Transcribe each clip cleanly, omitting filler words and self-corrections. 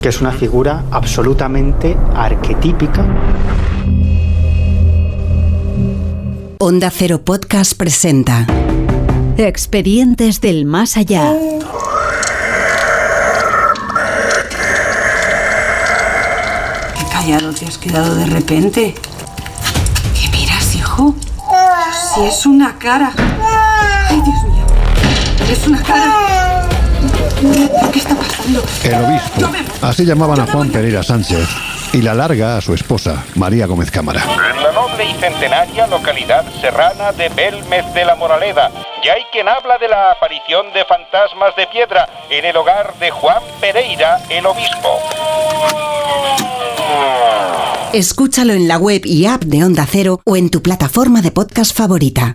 que es una figura absolutamente arquetípica. Onda Cero Podcast presenta Expedientes del Más Allá. Qué callado te has quedado de repente. ¿Qué miras, hijo? Si es una cara. Ay, Dios mío. Es una cara. ¿Qué está pasando? El obispo. Así llamaban a Juan Pereira Sánchez. Y la larga a su esposa, María Gómez Cámara. En la noble y centenaria localidad serrana de Belmez de la Moraleda, ya hay quien habla de la aparición de fantasmas de piedra en el hogar de Juan Pereira, el obispo. Escúchalo en la web y app de Onda Cero o en tu plataforma de podcast favorita.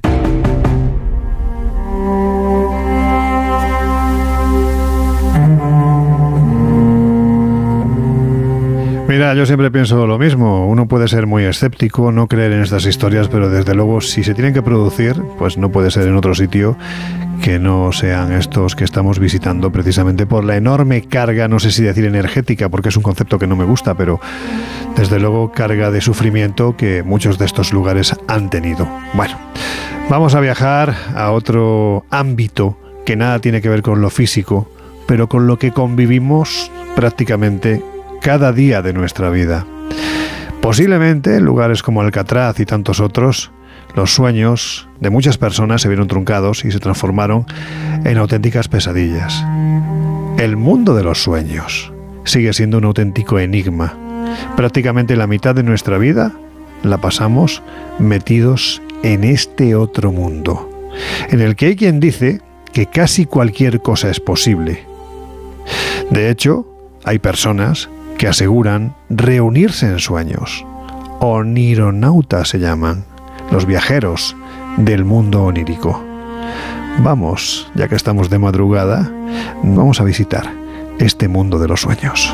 Mira, yo siempre pienso lo mismo. Uno puede ser muy escéptico, no creer en estas historias, pero desde luego si se tienen que producir, pues no puede ser en otro sitio que no sean estos que estamos visitando, precisamente por la enorme carga, no sé si decir energética, porque es un concepto que no me gusta, pero desde luego carga de sufrimiento que muchos de estos lugares han tenido. Bueno, vamos a viajar a otro ámbito que nada tiene que ver con lo físico, pero con lo que convivimos prácticamente cada día de nuestra vida. Posiblemente en lugares como Alcatraz y tantos otros, los sueños de muchas personas se vieron truncados y se transformaron en auténticas pesadillas. El mundo de los sueños sigue siendo un auténtico enigma. Prácticamente la mitad de nuestra vida la pasamos metidos en este otro mundo, en el que hay quien dice que casi cualquier cosa es posible. De hecho, hay personas que aseguran reunirse en sueños. Onironautas se llaman, los viajeros del mundo onírico. Vamos, ya que estamos de madrugada, vamos a visitar este mundo de los sueños.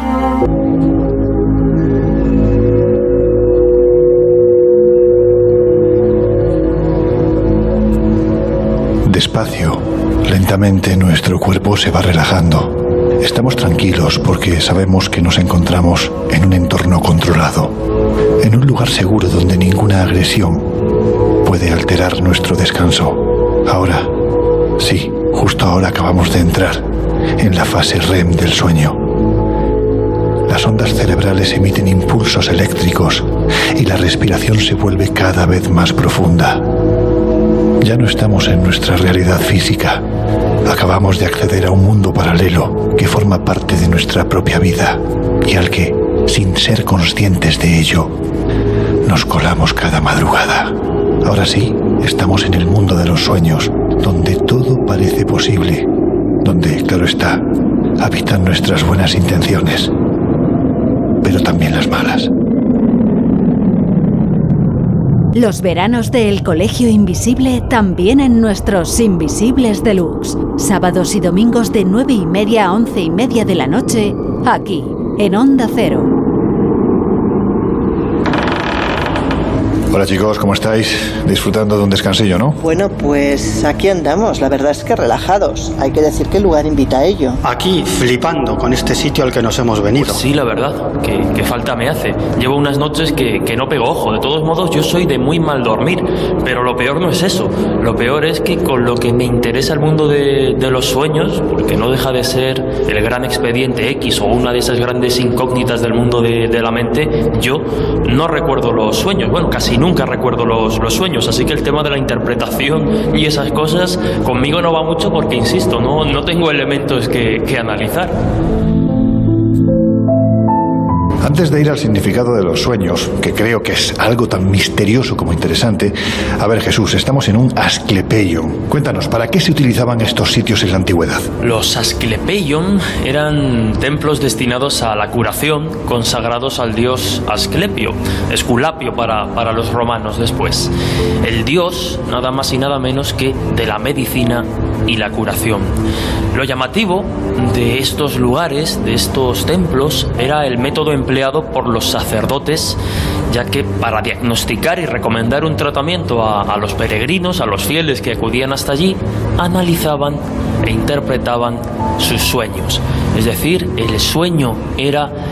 Despacio, lentamente nuestro cuerpo se va relajando. Estamos tranquilos porque sabemos que nos encontramos en un entorno controlado, en un lugar seguro donde ninguna agresión puede alterar nuestro descanso. Ahora, sí, justo ahora acabamos de entrar en la fase REM del sueño. Las ondas cerebrales emiten impulsos eléctricos y la respiración se vuelve cada vez más profunda. Ya no estamos en nuestra realidad física. Acabamos de acceder a un mundo paralelo que forma parte de nuestra propia vida y al que, sin ser conscientes de ello, nos colamos cada madrugada. Ahora sí, estamos en el mundo de los sueños, donde todo parece posible, donde, claro está, habitan nuestras buenas intenciones, pero también las malas. Los veranos del Colegio Invisible también en nuestros Invisibles Deluxe. Sábados y domingos de 9:30 a 11:30 de la noche, aquí, en Onda Cero. Hola chicos, ¿cómo estáis? Disfrutando de un descansillo, ¿no? Bueno, pues aquí andamos, la verdad es que relajados. Hay que decir que el lugar invita a ello. Aquí, flipando con este sitio al que nos hemos venido. Pues sí, la verdad, que falta me hace. Llevo unas noches que no pego ojo. De todos modos, yo soy de muy mal dormir. Pero lo peor no es eso. Lo peor es que con lo que me interesa el mundo de los sueños, porque no deja de ser el gran expediente X o una de esas grandes incógnitas del mundo de la mente, yo no recuerdo los sueños. Bueno, casi nunca recuerdo los sueños, así que el tema de la interpretación y esas cosas conmigo no va mucho porque, insisto, no tengo elementos que analizar. Antes de ir al significado de los sueños, que creo que es algo tan misterioso como interesante, a ver, Jesús, estamos en un Asclepeion. Cuéntanos, ¿para qué se utilizaban estos sitios en la antigüedad? Los Asclepeion eran templos destinados a la curación, consagrados al dios Asclepio, Esculapio para los romanos después. El dios, nada más y nada menos que de la medicina y la curación. Lo llamativo de estos lugares, de estos templos, era el método empleado por los sacerdotes ya que para diagnosticar y recomendar un tratamiento a los peregrinos, a los fieles que acudían hasta allí, analizaban e interpretaban sus sueños. Es decir, el sueño era